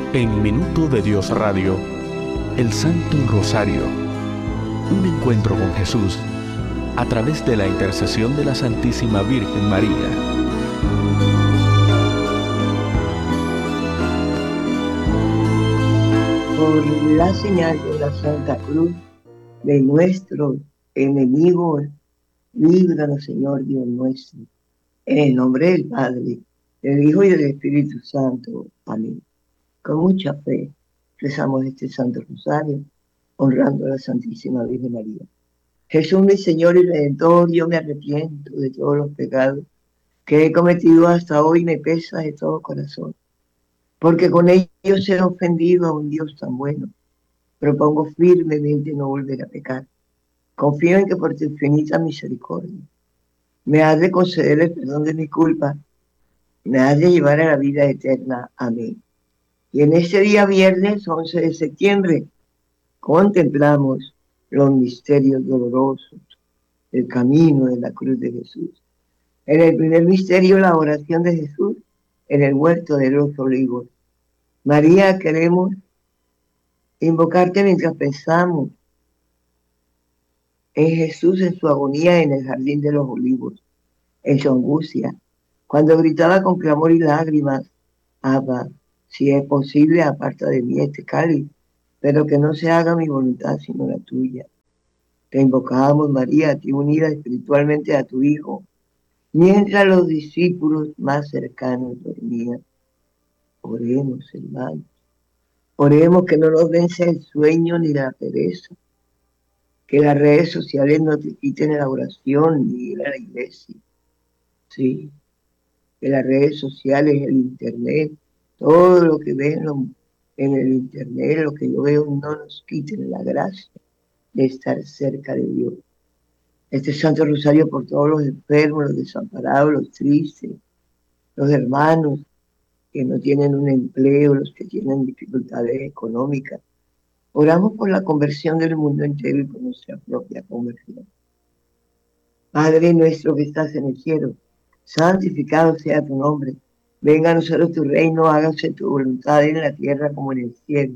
En Minuto de Dios Radio, el Santo Rosario, un encuentro con Jesús a través de la intercesión de la Santísima Virgen María. Por la señal de la Santa Cruz de nuestros enemigos, líbranos, Señor Dios nuestro, en el nombre del Padre, del Hijo y del Espíritu Santo. Amén. Con mucha fe rezamos este Santo Rosario, honrando a la Santísima Virgen María. Jesús, mi Señor y Redentor, yo me arrepiento de todos los pecados que he cometido hasta hoy, me pesa de todo corazón, porque con ellos he ofendido a un Dios tan bueno. Propongo firmemente no volver a pecar. Confío en que por tu infinita misericordia me has de conceder el perdón de mi culpa, me has de llevar a la vida eterna. Amén. Y en este día viernes 11 de septiembre contemplamos los misterios dolorosos del camino de la cruz de Jesús. En el primer misterio, la oración de Jesús en el huerto de los olivos. María, queremos invocarte mientras pensamos en Jesús en su agonía en el jardín de los olivos, en su angustia, cuando gritaba con clamor y lágrimas: Abba, si es posible, aparta de mí este cáliz, pero que no se haga mi voluntad sino la tuya. Te invocábamos, María, a ti unida espiritualmente a tu Hijo, mientras los discípulos más cercanos dormían. Oremos, hermanos. Oremos que no nos vence el sueño ni la pereza, que las redes sociales no te quiten la oración ni ir a la iglesia. Sí, que las redes sociales, el internet, todo lo que ven en el internet, lo que yo veo, no nos quiten la gracia de estar cerca de Dios. Este Santo Rosario por todos los enfermos, los desamparados, los tristes, los hermanos que no tienen un empleo, los que tienen dificultades económicas. Oramos por la conversión del mundo entero y por nuestra propia conversión. Padre nuestro que estás en el cielo, santificado sea tu nombre. Venga a nosotros tu reino, hágase tu voluntad en la tierra como en el cielo.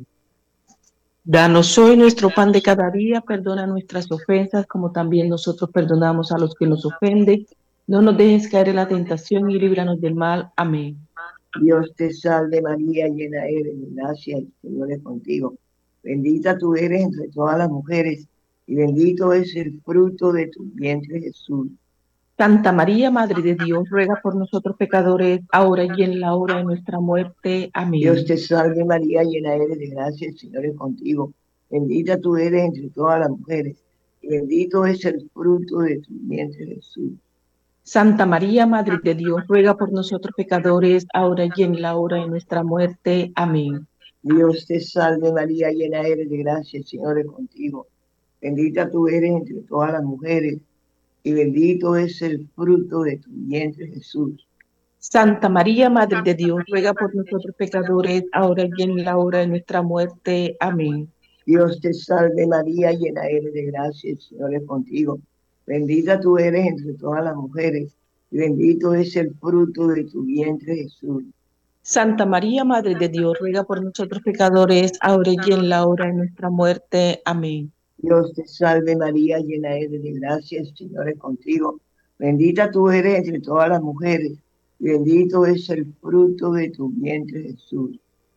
Danos hoy nuestro pan de cada día, perdona nuestras ofensas como también nosotros perdonamos a los que nos ofenden. No nos dejes caer en la tentación y líbranos del mal. Amén. Dios te salve María, llena eres de gracia, el Señor es contigo. Bendita tú eres entre todas las mujeres y bendito es el fruto de tu vientre, Jesús. Santa María, Madre de Dios, ruega por nosotros pecadores, ahora y en la hora de nuestra muerte. Amén. Dios te salve María, llena eres de gracia, el Señor es contigo. Bendita tú eres entre todas las mujeres y bendito es el fruto de tu vientre, Jesús. Santa María, Madre de Dios, ruega por nosotros pecadores, ahora y en la hora de nuestra muerte. Amén. Dios te salve María, llena eres de gracia, el Señor es contigo. Bendita tú eres entre todas las mujeres y bendito es el fruto de tu vientre, Jesús. Santa María, Madre de Dios, ruega por nosotros pecadores, ahora y en la hora de nuestra muerte. Amén. Dios te salve María, llena eres de gracia, el Señor es contigo. Bendita tú eres entre todas las mujeres y bendito es el fruto de tu vientre, Jesús. Santa María, Madre de Dios, ruega por nosotros pecadores, ahora y en la hora de nuestra muerte. Amén. Dios te salve María, llena eres de gracia, el Señor es contigo. Bendita tú eres entre todas las mujeres y bendito es el fruto de tu vientre, Jesús.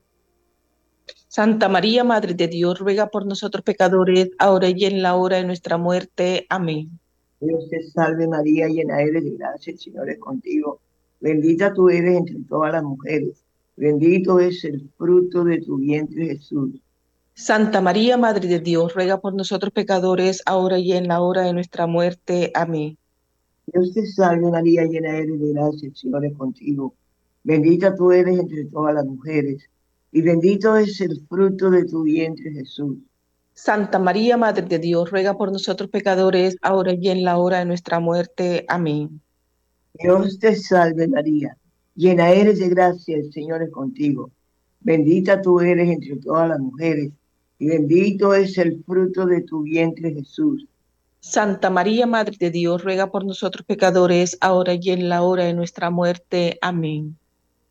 Santa María, Madre de Dios, ruega por nosotros pecadores, ahora y en la hora de nuestra muerte. Amén. Dios te salve María, llena eres de gracia, el Señor es contigo. Bendita tú eres entre todas las mujeres, bendito es el fruto de tu vientre, Jesús. Santa María, Madre de Dios, ruega por nosotros pecadores, ahora y en la hora de nuestra muerte. Amén. Dios te salve María, llena eres de gracia, el Señor es contigo. Bendita tú eres entre todas las mujeres, y bendito es el fruto de tu vientre, Jesús. Santa María, Madre de Dios, ruega por nosotros pecadores, ahora y en la hora de nuestra muerte. Amén. Dios te salve María, llena eres de gracia, el Señor es contigo. Bendita tú eres entre todas las mujeres, y bendito es el fruto de tu vientre, Jesús. Santa María, Madre de Dios, ruega por nosotros pecadores, ahora y en la hora de nuestra muerte. Amén.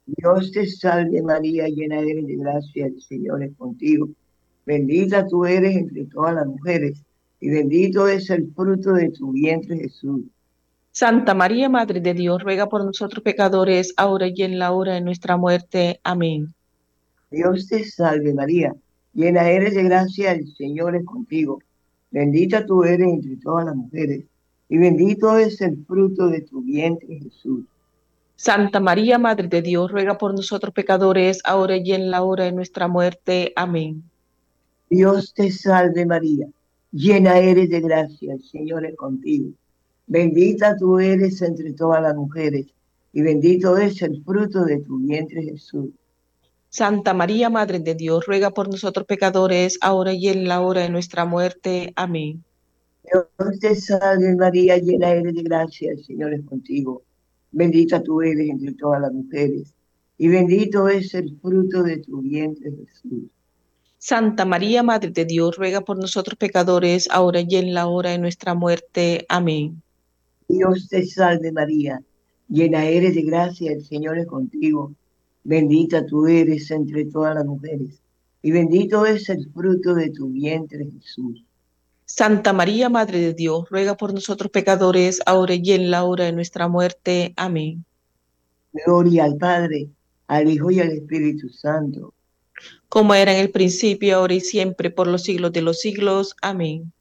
Dios te salve María, llena eres de gracia, el Señor es contigo. Bendita tú eres entre todas las mujeres, y bendito es el fruto de tu vientre Jesús. Santa María, Madre de Dios, ruega por nosotros pecadores, ahora y en la hora de nuestra muerte. Amén. Dios te salve María, llena eres de gracia, el Señor es contigo. Bendita tú eres entre todas las mujeres, y bendito es el fruto de tu vientre Jesús. Santa María, Madre de Dios, ruega por nosotros pecadores, ahora y en la hora de nuestra muerte. Amén. Dios te salve María, llena eres de gracia, el Señor es contigo. Bendita tú eres entre todas las mujeres, y bendito es el fruto de tu vientre Jesús. Santa María, Madre de Dios, ruega por nosotros pecadores, ahora y en la hora de nuestra muerte. Amén. Dios te salve María, llena eres de gracia, el Señor es contigo. Bendita tú eres entre todas las mujeres, y bendito es el fruto de tu vientre Jesús. Santa María, Madre de Dios, ruega por nosotros pecadores, ahora y en la hora de nuestra muerte. Amén. Dios te salve María, llena eres de gracia, el Señor es contigo. Bendita tú eres entre todas las mujeres, y bendito es el fruto de tu vientre Jesús. Santa María, Madre de Dios, ruega por nosotros pecadores, ahora y en la hora de nuestra muerte. Amén. Gloria al Padre, al Hijo y al Espíritu Santo. Como era en el principio, ahora y siempre, por los siglos de los siglos. Amén.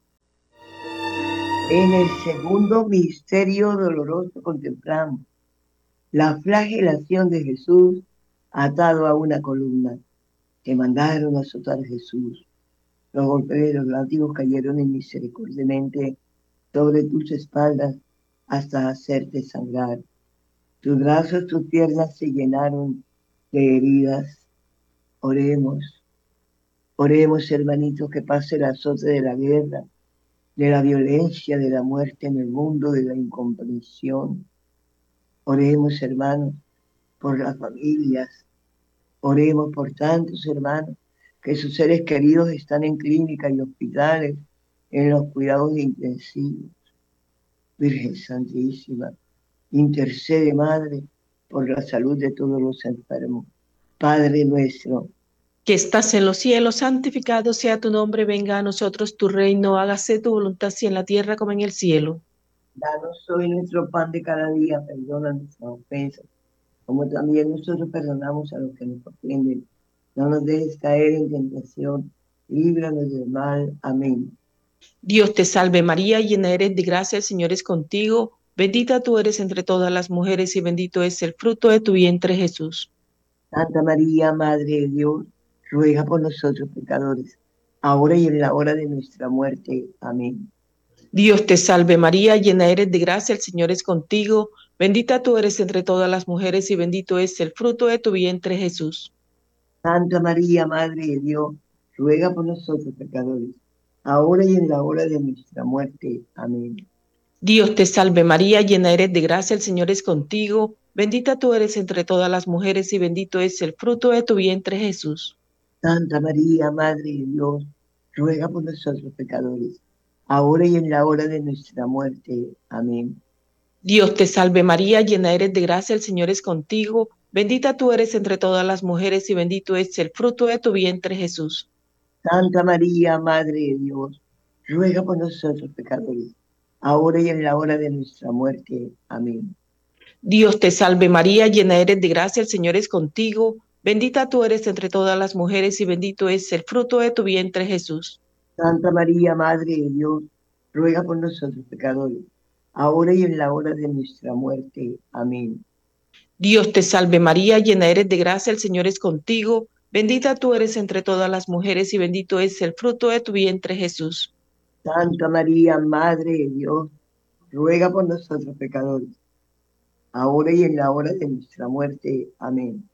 En el segundo misterio doloroso contemplamos la flagelación de Jesús atado a una columna. Te mandaron a azotar a Jesús. Los golpes de los látigos cayeron misericordiosamente sobre tus espaldas hasta hacerte sangrar. Tus brazos, tus piernas se llenaron de heridas. Oremos, oremos hermanitos, que pase el azote de la guerra, de la violencia, de la muerte en el mundo, de la incomprensión. Oremos hermanos por las familias, oremos por tantos hermanos que sus seres queridos están en clínicas y hospitales, en los cuidados intensivos. Virgen Santísima, intercede, Madre, por la salud de todos los enfermos. Padre nuestro, Que estás en los cielos, santificado sea tu nombre, venga a nosotros tu reino, hágase tu voluntad así en la tierra como en el cielo. danos hoy nuestro pan de cada día, perdona nuestras ofensas, como también nosotros perdonamos a los que nos ofenden. No nos dejes caer en tentación, líbranos del mal. Amén. Dios te salve María, llena eres de gracia, el Señor es contigo. Bendita tú eres entre todas las mujeres y bendito es el fruto de tu vientre Jesús. Santa María, Madre de Dios, ruega por nosotros pecadores, ahora y en la hora de nuestra muerte. Amén. Dios te salve María, llena eres de gracia, el Señor es contigo. Bendita tú eres entre todas las mujeres y bendito es el fruto de tu vientre Jesús. Santa María, Madre de Dios, ruega por nosotros pecadores, ahora y en la hora de nuestra muerte. Amén. Dios te salve María, llena eres de gracia, el Señor es contigo. Bendita tú eres entre todas las mujeres y bendito es el fruto de tu vientre Jesús. Santa María, Madre de Dios, ruega por nosotros pecadores, ahora y en la hora de nuestra muerte. Amén. Dios te salve María, llena eres de gracia, el Señor es contigo. Bendita tú eres entre todas las mujeres y bendito es el fruto de tu vientre Jesús. Santa María, Madre de Dios, ruega por nosotros pecadores, ahora y en la hora de nuestra muerte. Amén. Dios te salve María, llena eres de gracia, el Señor es contigo. Bendita tú eres entre todas las mujeres y bendito es el fruto de tu vientre Jesús. Santa María, Madre de Dios, ruega por nosotros pecadores, ahora y en la hora de nuestra muerte. Amén. Dios te salve María, llena eres de gracia, el Señor es contigo. Bendita tú eres entre todas las mujeres y bendito es el fruto de tu vientre Jesús. Santa María, Madre de Dios, ruega por nosotros pecadores, ahora y en la hora de nuestra muerte. Amén.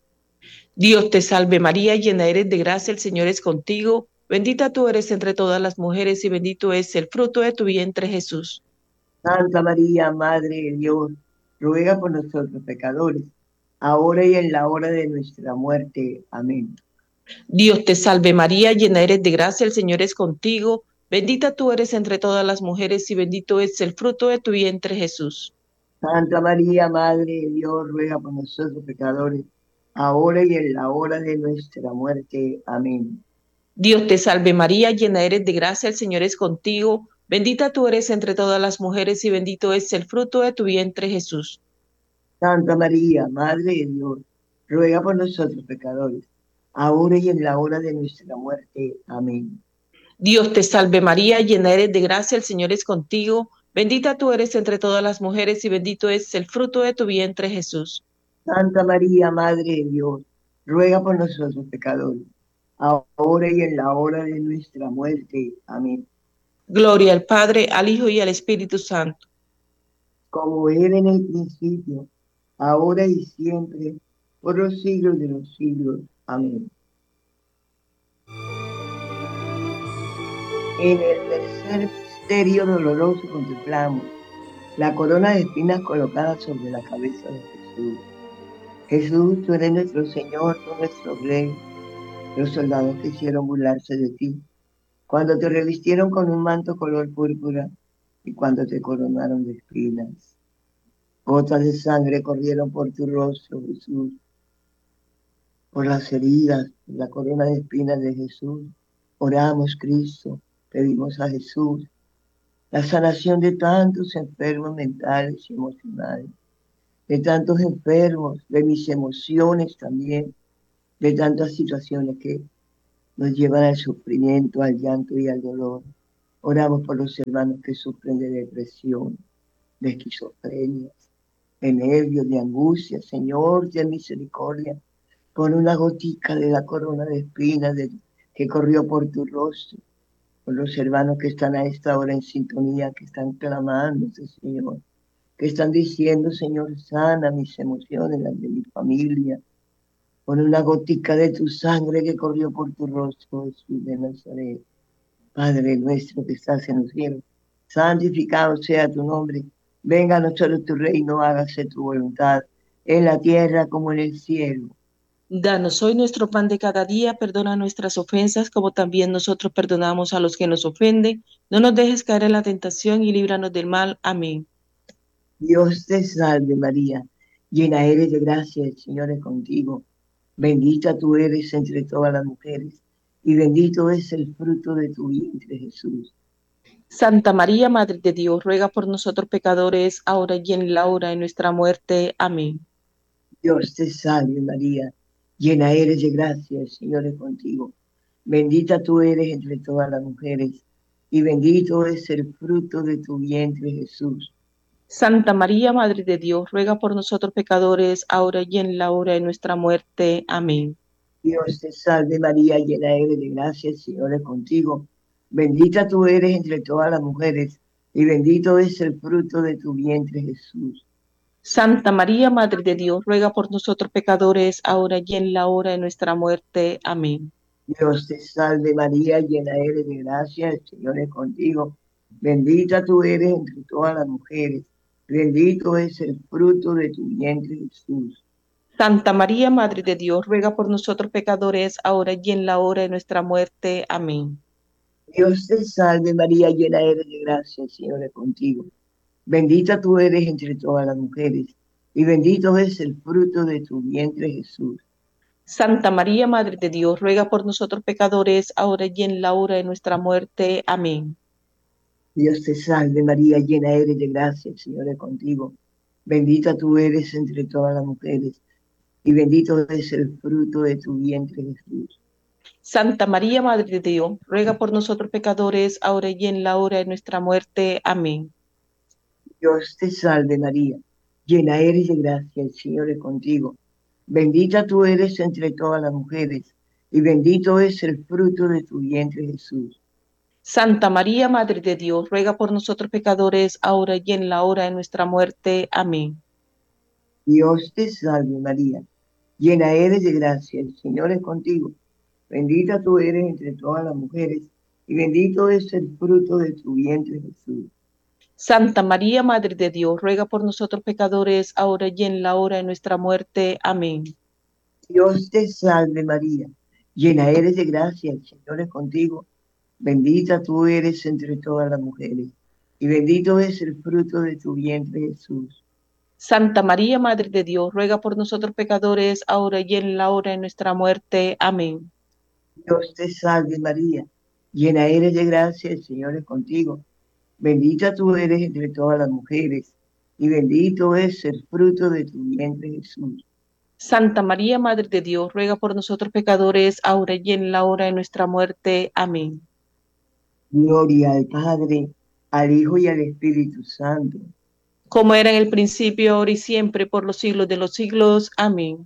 Dios te salve María, llena eres de gracia, el Señor es contigo. Bendita tú eres entre todas las mujeres y bendito es el fruto de tu vientre Jesús. Santa María, Madre de Dios, ruega por nosotros pecadores, ahora y en la hora de nuestra muerte. Amén. Dios te salve María, llena eres de gracia, el Señor es contigo. Bendita tú eres entre todas las mujeres y bendito es el fruto de tu vientre Jesús. Santa María, Madre de Dios, ruega por nosotros pecadores, ahora y en la hora de nuestra muerte. Amén. Dios te salve María, llena eres de gracia, el Señor es contigo. Bendita tú eres entre todas las mujeres y bendito es el fruto de tu vientre, Jesús. Santa María, Madre de Dios, ruega por nosotros pecadores, ahora y en la hora de nuestra muerte. Amén. Dios te salve María, llena eres de gracia, el Señor es contigo. Bendita tú eres entre todas las mujeres y bendito es el fruto de tu vientre, Jesús. Santa María, Madre de Dios, ruega por nosotros pecadores, ahora y en la hora de nuestra muerte. Amén. Gloria al Padre, al Hijo y al Espíritu Santo. Como era en el principio, ahora y siempre, por los siglos de los siglos. Amén. En el tercer misterio doloroso contemplamos la corona de espinas colocada sobre la cabeza de Jesús. Jesús, tú eres nuestro Señor, tú nuestro Rey. Los soldados quisieron burlarse de ti cuando te revistieron con un manto color púrpura y cuando te coronaron de espinas. Gotas de sangre corrieron por tu rostro, Jesús, por las heridas, por la corona de espinas de Jesús. Oramos, Cristo, pedimos a Jesús la sanación de tantos enfermos mentales y emocionales, de tantos enfermos, de mis emociones también, de tantas situaciones que nos llevan al sufrimiento, al llanto y al dolor. Oramos por los hermanos que sufren de depresión, de esquizofrenia, de nervios, de angustia. Señor, ten misericordia. Pon una gotica de la corona de espinas que corrió por tu rostro. Por los hermanos que están a esta hora en sintonía, que están clamándote, Señor. Que están diciendo, Señor, sana mis emociones, las de mi familia. Pon una gotica de tu sangre que corrió por tu rostro, Jesús de Nazaret. Padre nuestro que estás en los cielos, santificado sea tu nombre. Venga a nosotros tu reino, hágase tu voluntad, en la tierra como en el cielo. Danos hoy nuestro pan de cada día, perdona nuestras ofensas como también nosotros perdonamos a los que nos ofenden. No nos dejes caer en la tentación y líbranos del mal. Amén. Dios te salve María, llena eres de gracia, el Señor es contigo. Bendita tú eres entre todas las mujeres, y bendito es el fruto de tu vientre, Jesús. Santa María, Madre de Dios, ruega por nosotros pecadores, ahora y en la hora de nuestra muerte. Amén. Dios te salve María, llena eres de gracia, el Señor es contigo. Bendita tú eres entre todas las mujeres, y bendito es el fruto de tu vientre, Jesús. Santa María, Madre de Dios, ruega por nosotros pecadores, ahora y en la hora de nuestra muerte. Amén. Dios te salve María, llena eres de gracia, el Señor es contigo. Bendita tú eres entre todas las mujeres, y bendito es el fruto de tu vientre, Jesús. Santa María, Madre de Dios, ruega por nosotros pecadores, ahora y en la hora de nuestra muerte. Amén. Dios te salve María, llena eres de gracia, el Señor es contigo. Bendita tú eres entre todas las mujeres, bendito es el fruto de tu vientre, Jesús. Santa María, Madre de Dios, ruega por nosotros pecadores, ahora y en la hora de nuestra muerte. Amén. Dios te salve María, llena eres de gracia, el Señor es contigo. Bendita tú eres entre todas las mujeres, y bendito es el fruto de tu vientre, Jesús. Santa María, Madre de Dios, ruega por nosotros pecadores, ahora y en la hora de nuestra muerte. Amén. Dios te salve María, llena eres de gracia, el Señor es contigo. Bendita tú eres entre todas las mujeres, y bendito es el fruto de tu vientre, Jesús. Santa María, Madre de Dios, ruega por nosotros pecadores, ahora y en la hora de nuestra muerte. Amén. Dios te salve María, llena eres de gracia, el Señor es contigo. Bendita tú eres entre todas las mujeres, y bendito es el fruto de tu vientre, Jesús. Santa María, Madre de Dios, ruega por nosotros pecadores, ahora y en la hora de nuestra muerte. Amén. Dios te salve María, llena eres de gracia, el Señor es contigo. Bendita tú eres entre todas las mujeres, y bendito es el fruto de tu vientre, Jesús. Santa María, Madre de Dios, ruega por nosotros pecadores, ahora y en la hora de nuestra muerte. Amén. Dios te salve María, llena eres de gracia, el Señor es contigo. Bendita tú eres entre todas las mujeres, y bendito es el fruto de tu vientre, Jesús. Santa María, Madre de Dios, ruega por nosotros pecadores, ahora y en la hora de nuestra muerte. Amén. Dios te salve María, llena eres de gracia, el Señor es contigo. Bendita tú eres entre todas las mujeres, y bendito es el fruto de tu vientre Jesús. Santa María, Madre de Dios, ruega por nosotros pecadores, ahora y en la hora de nuestra muerte. Amén. Gloria al Padre, al Hijo y al Espíritu Santo. Como era en el principio, ahora y siempre, por los siglos de los siglos. Amén.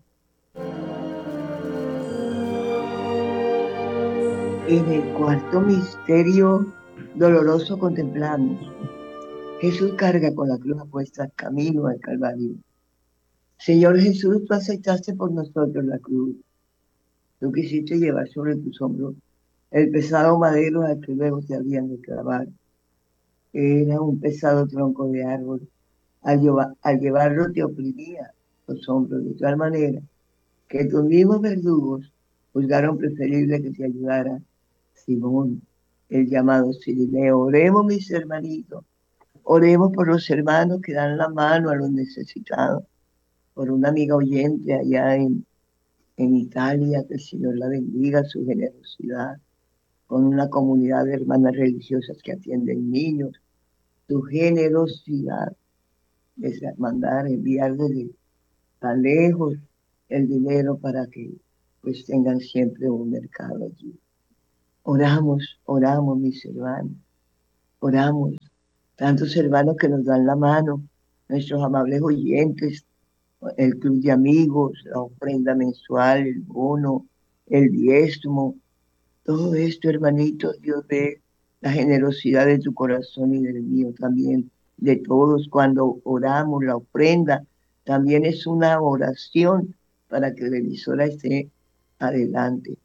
En el cuarto misterio doloroso contemplamos. Jesús carga con la cruz puesta camino al Calvario. Señor Jesús, tú aceptaste por nosotros la cruz. Tú quisiste llevar sobre tus hombros el pesado madero al que luego te habían de clavar. Era un pesado tronco de árbol. Al llevarlo te oprimía los hombros de tal manera que tus mismos verdugos juzgaron preferible que te ayudara Simón, el llamado Cirineo. Oremos, mis hermanitos. Oremos por los hermanos que dan la mano a los necesitados. Por una amiga oyente allá en Italia, que el Señor la bendiga, su generosidad. Con una comunidad de hermanas religiosas que atienden niños, su generosidad es mandar, enviar desde tan lejos el dinero para que pues tengan siempre un mercado allí. Oramos mis hermanos, oramos, tantos hermanos que nos dan la mano, nuestros amables oyentes, el club de amigos, la ofrenda mensual, el bono, el diezmo, todo esto, hermanitos, Dios ve la generosidad de tu corazón y del mío también, de todos cuando oramos, la ofrenda también es una oración para que la emisora esté adelante.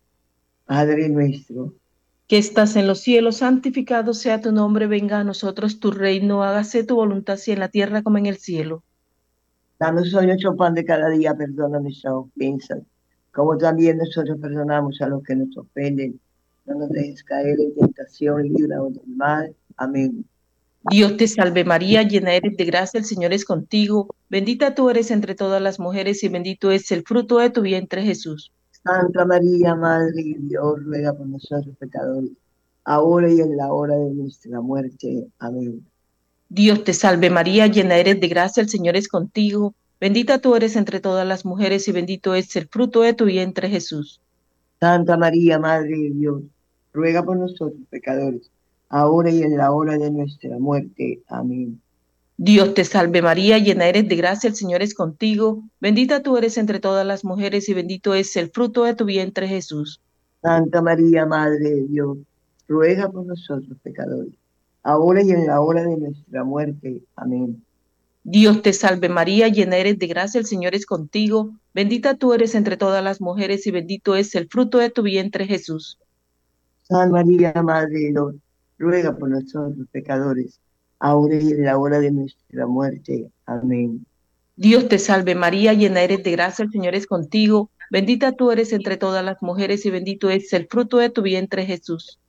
Padre nuestro, Que estás en los cielos, santificado sea tu nombre, venga a nosotros tu reino, hágase tu voluntad así en la tierra como en el cielo. danos hoy nuestro pan de cada día, perdona nuestras ofensas, como también nosotros perdonamos a los que nos ofenden. No nos dejes caer en tentación y líbranos del mal. Amén. Dios te salve María, llena eres de gracia, el Señor es contigo. Bendita tú eres entre todas las mujeres y bendito es el fruto de tu vientre Jesús. Santa María, Madre de Dios, ruega por nosotros pecadores, ahora y en la hora de nuestra muerte. Amén. Dios te salve María, llena eres de gracia, el Señor es contigo. Bendita tú eres entre todas las mujeres y bendito es el fruto de tu vientre Jesús. Santa María, Madre de Dios, ruega por nosotros pecadores, ahora y en la hora de nuestra muerte. Amén. Dios te salve María, llena eres de gracia, el Señor es contigo. Bendita tú eres entre todas las mujeres y bendito es el fruto de tu vientre Jesús. Santa María, Madre de Dios, ruega por nosotros pecadores, ahora y en la hora de nuestra muerte. Amén. Dios te salve María, llena eres de gracia, el Señor es contigo. Bendita tú eres entre todas las mujeres y bendito es el fruto de tu vientre Jesús. Santa María, Madre de Dios, ruega por nosotros pecadores, ahora y en la hora de nuestra muerte. Amén. Dios te salve María, llena eres de gracia, el Señor es contigo. Bendita tú eres entre todas las mujeres y bendito es el fruto de tu vientre Jesús.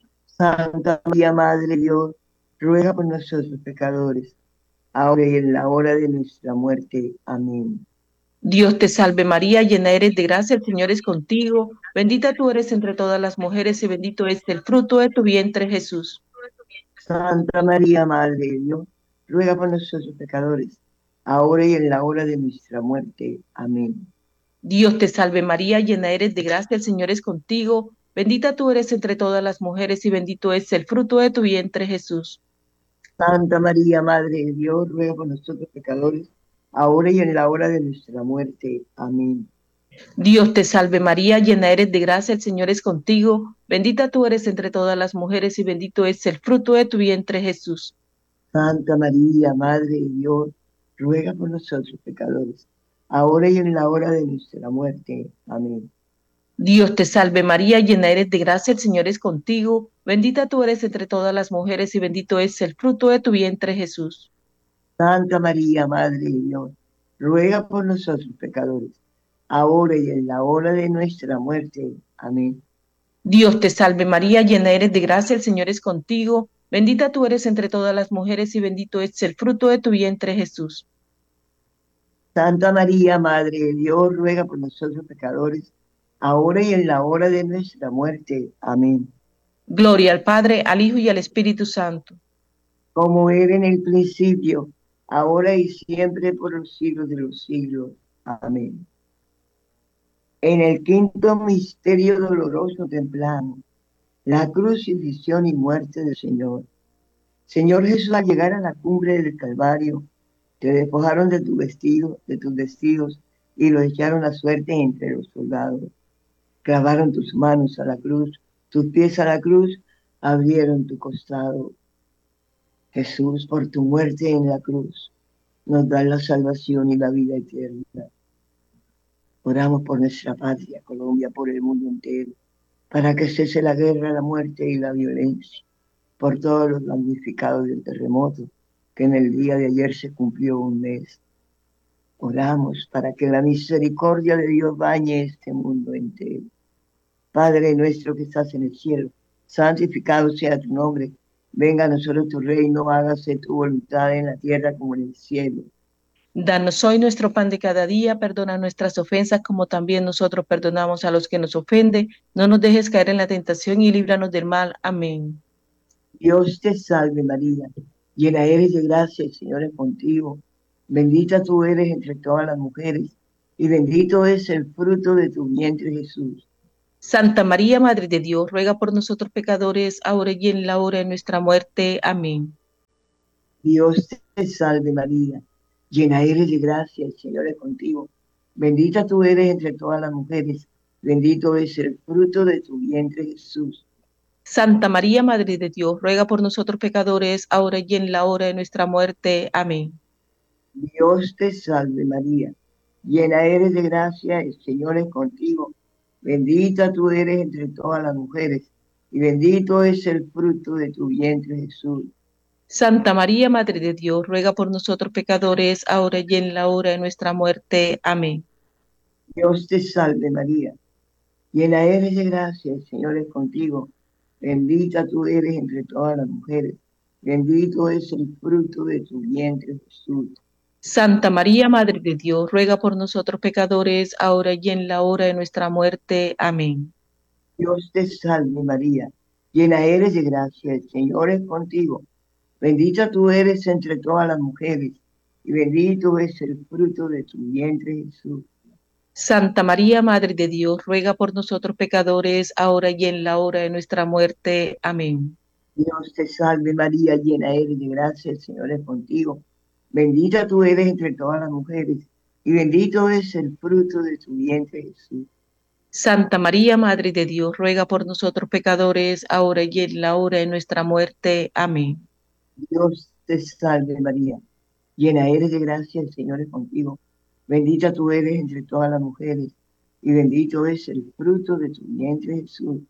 Santa María, Madre de Dios, ruega por nosotros pecadores, ahora y en la hora de nuestra muerte. Amén. Dios te salve María, llena eres de gracia, el Señor es contigo. Bendita tú eres entre todas las mujeres y bendito es el fruto de tu vientre Jesús. Santa María, Madre de Dios, ruega por nosotros pecadores, ahora y en la hora de nuestra muerte. Amén. Dios te salve María, llena eres de gracia, el Señor es contigo. Bendita tú eres entre todas las mujeres y bendito es el fruto de tu vientre Jesús. Santa María, Madre de Dios, ruega por nosotros pecadores, ahora y en la hora de nuestra muerte. Amén. Dios te salve María, llena eres de gracia, el Señor es contigo. Bendita tú eres entre todas las mujeres y bendito es el fruto de tu vientre Jesús. Santa María, Madre de Dios, ruega por nosotros pecadores, ahora y en la hora de nuestra muerte. Amén. Dios te salve María, llena eres de gracia, el Señor es contigo. Bendita tú eres entre todas las mujeres y bendito es el fruto de tu vientre Jesús. Santa María, Madre de Dios, ruega por nosotros pecadores, ahora y en la hora de nuestra muerte. Amén. Dios te salve María, llena eres de gracia, el Señor es contigo. Bendita tú eres entre todas las mujeres y bendito es el fruto de tu vientre Jesús. Santa María, Madre de Dios, ruega por nosotros pecadores, ahora y en la hora de nuestra muerte. Amén. Gloria al Padre, al Hijo y al Espíritu Santo. Como era en el principio, ahora y siempre, por los siglos de los siglos. Amén. En el quinto misterio doloroso templamos la crucifixión y muerte del Señor. Señor Jesús, al llegar a la cumbre del Calvario, te despojaron de tu vestido, de tus vestidos, y los echaron a suerte entre los soldados. Clavaron tus manos a la cruz, tus pies a la cruz, abrieron tu costado. Jesús, por tu muerte en la cruz, nos da la salvación y la vida eterna. Oramos por nuestra patria, Colombia, por el mundo entero, para que cese la guerra, la muerte y la violencia, por todos los damnificados del terremoto, que en el día de ayer se cumplió un mes. Oramos para que la misericordia de Dios bañe este mundo entero. Padre nuestro que estás en el cielo, santificado sea tu nombre. Venga a nosotros tu reino, hágase tu voluntad en la tierra como en el cielo. Danos hoy nuestro pan de cada día, perdona nuestras ofensas como también nosotros perdonamos a los que nos ofenden. No nos dejes caer en la tentación y líbranos del mal. Amén. Dios te salve María, llena eres de gracia, el Señor es contigo. Bendita tú eres entre todas las mujeres, y bendito es el fruto de tu vientre Jesús. Santa María, Madre de Dios, ruega por nosotros pecadores, ahora y en la hora de nuestra muerte. Amén. Dios te salve María, llena eres de gracia, el Señor es contigo. Bendita tú eres entre todas las mujeres, bendito es el fruto de tu vientre Jesús. Santa María, Madre de Dios, ruega por nosotros pecadores, ahora y en la hora de nuestra muerte. Amén. Dios te salve María, llena eres de gracia, el Señor es contigo. Bendita tú eres entre todas las mujeres, y bendito es el fruto de tu vientre Jesús. Santa María, Madre de Dios, ruega por nosotros pecadores, ahora y en la hora de nuestra muerte. Amén. Dios te salve María, llena eres de gracia, el Señor es contigo. Bendita tú eres entre todas las mujeres, bendito es el fruto de tu vientre Jesús. Santa María, Madre de Dios, ruega por nosotros pecadores, ahora y en la hora de nuestra muerte. Amén. Dios te salve María, llena eres de gracia, el Señor es contigo. Bendita tú eres entre todas las mujeres, y bendito es el fruto de tu vientre Jesús. Santa María, Madre de Dios, ruega por nosotros pecadores, ahora y en la hora de nuestra muerte. Amén. Dios te salve María, llena eres de gracia, el Señor es contigo. Bendita tú eres entre todas las mujeres, y bendito es el fruto de tu vientre Jesús. Santa María, Madre de Dios, ruega por nosotros pecadores, ahora y en la hora de nuestra muerte. Amén. Dios te salve María, llena eres de gracia, el Señor es contigo. Bendita tú eres entre todas las mujeres, y bendito es el fruto de tu vientre Jesús.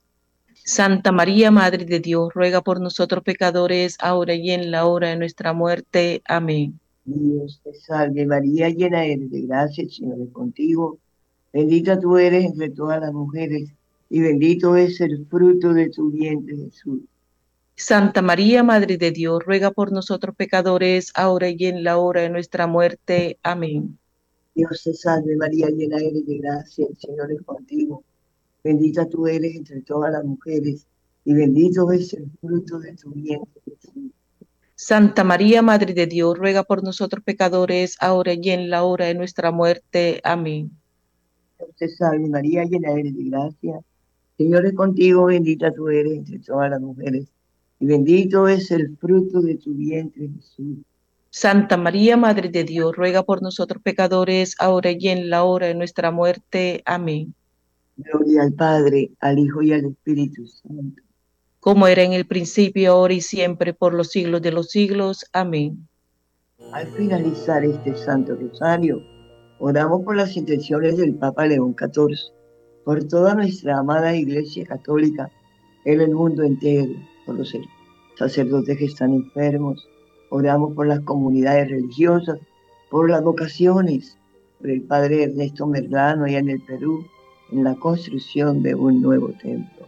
Santa María, Madre de Dios, ruega por nosotros pecadores, ahora y en la hora de nuestra muerte. Amén. Dios te salve María, llena eres de gracia, el Señor es contigo. Bendita tú eres entre todas las mujeres, y bendito es el fruto de tu vientre Jesús. Santa María, Madre de Dios, ruega por nosotros pecadores, ahora y en la hora de nuestra muerte. Amén. Dios te salve María, llena eres de gracia, el Señor es contigo. Bendita tú eres entre todas las mujeres, y bendito es el fruto de tu vientre Jesús. Santa María, Madre de Dios, ruega por nosotros pecadores, ahora y en la hora de nuestra muerte. Amén. Dios te salve María, llena eres de gracia, el Señor es contigo, bendita tú eres entre todas las mujeres, y bendito es el fruto de tu vientre Jesús. Santa María, Madre de Dios, ruega por nosotros pecadores, ahora y en la hora de nuestra muerte. Amén. Gloria al Padre, al Hijo y al Espíritu Santo. Como era en el principio, ahora y siempre, por los siglos de los siglos. Amén. Al finalizar este Santo Rosario, oramos por las intenciones del Papa León XIV, por toda nuestra amada Iglesia Católica en el mundo entero, por los sacerdotes que están enfermos, oramos por las comunidades religiosas, por las vocaciones, por el Padre Ernesto Merlano allá en el Perú, en la construcción de un nuevo templo.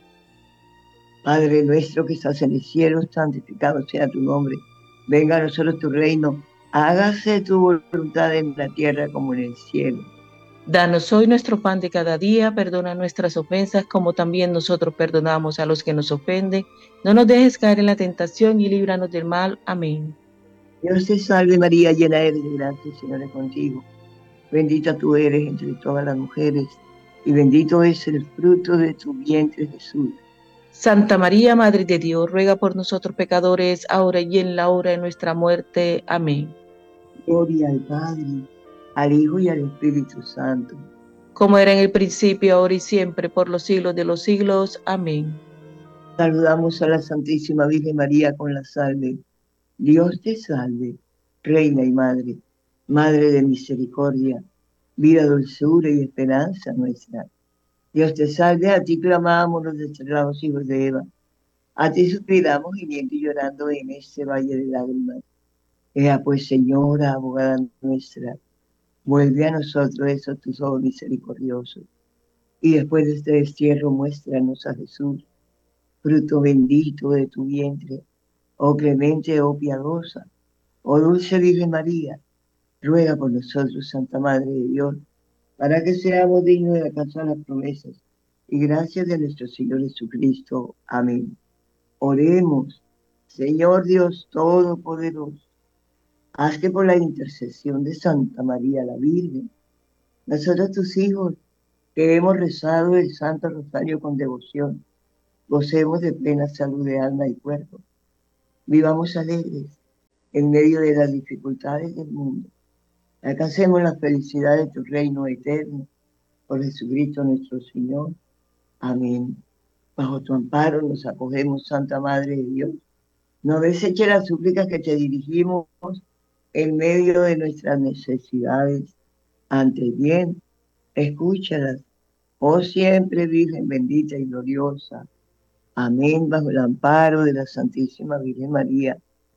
Padre nuestro que estás en el cielo, santificado sea tu nombre. Venga a nosotros tu reino. Hágase tu voluntad en la tierra como en el cielo. Danos hoy nuestro pan de cada día, perdona nuestras ofensas como también nosotros perdonamos a los que nos ofenden. No nos dejes caer en la tentación y líbranos del mal. Amén. Dios te salve María, llena eres de gracia, el Señor es contigo. Bendita tú eres entre todas las mujeres, y bendito es el fruto de tu vientre, Jesús. Santa María, Madre de Dios, ruega por nosotros pecadores, ahora y en la hora de nuestra muerte. Amén. Gloria al Padre, al Hijo y al Espíritu Santo. Como era en el principio, ahora y siempre, por los siglos de los siglos. Amén. Saludamos a la Santísima Virgen María con la salve. Dios te salve, Reina y Madre, Madre de misericordia, vida, dulzura y esperanza nuestra. Dios te salve, a ti clamamos los desterrados hijos de Eva. A ti suspiramos gimiendo y llorando en este valle de lágrimas. Ea pues, Señora, abogada nuestra, vuelve a nosotros esos tus ojos misericordiosos. Y después de este destierro, muéstranos a Jesús, fruto bendito de tu vientre. Oh clemente, oh piadosa, oh dulce Virgen María, ruega por nosotros, Santa Madre de Dios, para que seamos dignos de alcanzar las promesas y gracias de nuestro Señor Jesucristo. Amén. Oremos. Señor Dios Todopoderoso, haz que por la intercesión de Santa María la Virgen, nosotros tus hijos, que hemos rezado el Santo Rosario con devoción, gocemos de plena salud de alma y cuerpo. Vivamos alegres en medio de las dificultades del mundo. Alcancemos la felicidad de tu reino eterno. Por Jesucristo nuestro Señor. Amén. Bajo tu amparo nos acogemos, Santa Madre de Dios. No deseches las súplicas que te dirigimos en medio de nuestras necesidades. Antes bien, escúchalas. Oh siempre Virgen bendita y gloriosa. Amén. Bajo el amparo de la Santísima Virgen María.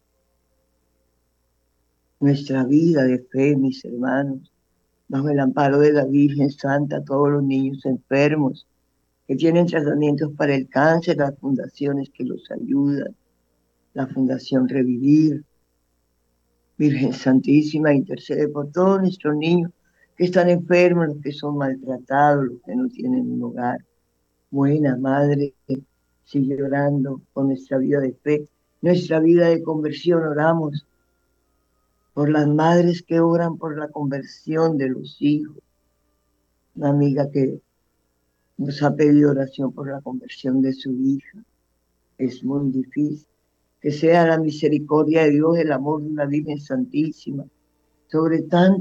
Nuestra vida de fe, mis hermanos. Bajo el amparo de la Virgen Santa, todos los niños enfermos que tienen tratamientos para el cáncer, las fundaciones que los ayudan, la Fundación Revivir. Virgen Santísima, intercede por todos nuestros niños que están enfermos, los que son maltratados, los que no tienen un hogar. Buena Madre, sigue orando por nuestra vida de fe, nuestra vida de conversión. Oramos por las madres que oran por la conversión de los hijos. Una amiga que nos ha pedido oración por la conversión de su hija. Es muy difícil. Que sea la misericordia de Dios, el amor de la Virgen Santísima, sobre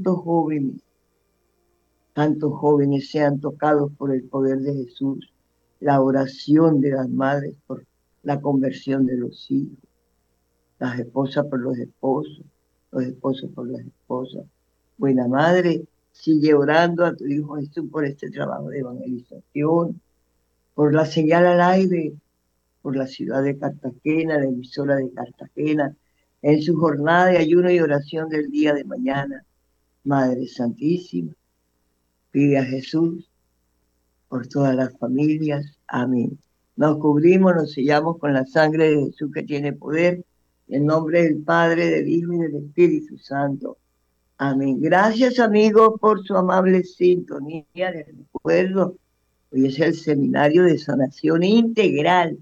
tantos jóvenes sean tocados por el poder de Jesús, la oración de las madres por la conversión de los hijos, las esposas por los esposos por las esposas. Buena Madre, sigue orando a tu Hijo Jesús por este trabajo de evangelización, por la señal al aire, por la ciudad de Cartagena, la emisora de Cartagena, en su jornada de ayuno y oración del día de mañana. Madre Santísima, pide a Jesús por todas las familias. Amén. Nos cubrimos, nos sellamos con la sangre de Jesús que tiene poder, en nombre del Padre, del Hijo y del Espíritu Santo. Amén. Gracias, amigos, por su amable sintonía. Les recuerdo, hoy es el seminario de sanación integral,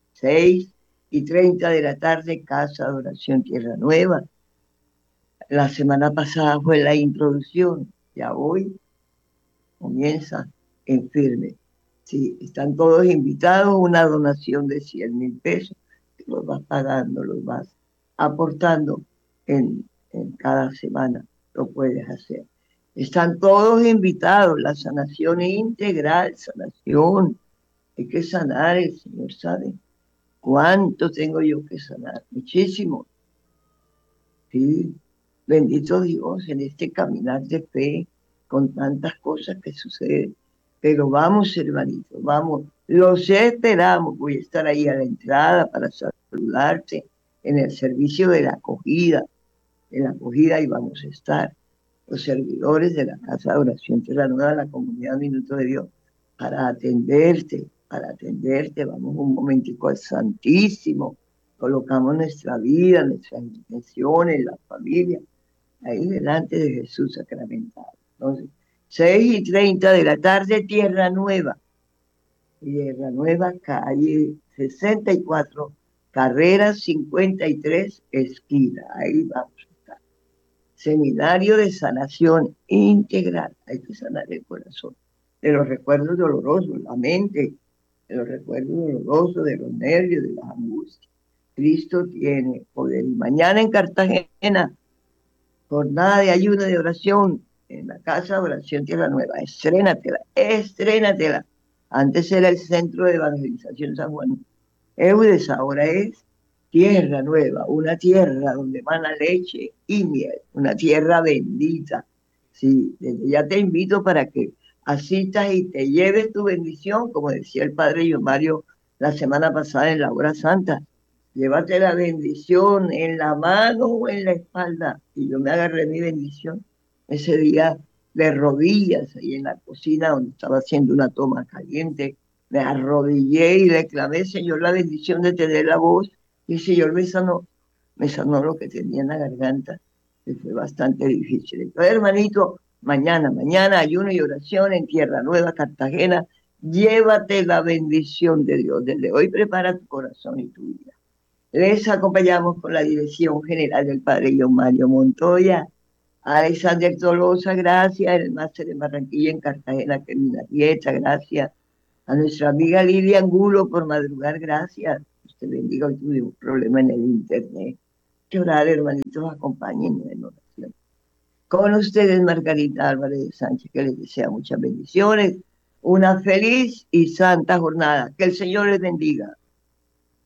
6:30 de la tarde, Casa de Oración Tierra Nueva. La semana pasada fue la introducción, ya hoy comienza en firme. Sí, están todos invitados, una donación de 100,000 pesos, que los vas pagando, los vas aportando en cada semana, lo puedes hacer. Están todos invitados, la sanación integral, sanación. Hay que sanar, el Señor sabe cuánto tengo yo que sanar, muchísimo. Sí, bendito Dios en este caminar de fe, con tantas cosas que suceden. Pero vamos, hermanitos, vamos, los esperamos. Voy a estar ahí a la entrada para saludarte en el servicio de la acogida. En la acogida y vamos a estar los servidores de la Casa de Oración Tierra Nueva, la Comunidad Minuto de Dios, para atenderte. Vamos un momentico al Santísimo, colocamos nuestra vida, nuestras intenciones, la familia, ahí delante de Jesús sacramentado. Entonces, 6:30 de la tarde, Tierra Nueva. Tierra Nueva, calle 64, carrera 53, esquina. Ahí vamos a estar. Seminario de sanación integral. Hay que sanar el corazón de los recuerdos dolorosos, la mente, de los recuerdos dolorosos, de los nervios, de las angustias. Cristo tiene poder. Y mañana en Cartagena, jornada de ayuno de oración en la Casa de Oración Tierra Nueva. Estrénatela, estrénatela. Antes era el Centro de Evangelización San Juan Eudes, ahora es Tierra Nueva, una tierra donde mana leche y miel, una tierra bendita. Sí, desde ya te invito para que asistas y te lleves tu bendición, como decía el Padre John Mario la semana pasada en la hora santa. Llévate la bendición en la mano o en la espalda. Y yo me agarré mi bendición ese día de rodillas ahí en la cocina donde estaba haciendo una toma caliente. Me arrodillé y le clamé, Señor, la bendición de tener la voz. Y el Señor me sanó lo que tenía en la garganta, que fue bastante difícil. Entonces, hermanito, mañana, ayuno y oración en Tierra Nueva, Cartagena. Llévate la bendición de Dios. Desde hoy prepara tu corazón y tu vida. Les acompañamos con la dirección general del Padre John Mario Montoya, Alexander Tolosa, gracias, el máster en Barranquilla, en Cartagena, que es una dieta, gracias. A nuestra amiga Lidia Angulo por madrugar, gracias. Usted bendiga, hoy tuve un problema en el internet. Que orar, hermanitos, acompáñenme en oración. Con ustedes, Margarita Álvarez de Sánchez, que les desea muchas bendiciones, una feliz y santa jornada. Que el Señor les bendiga.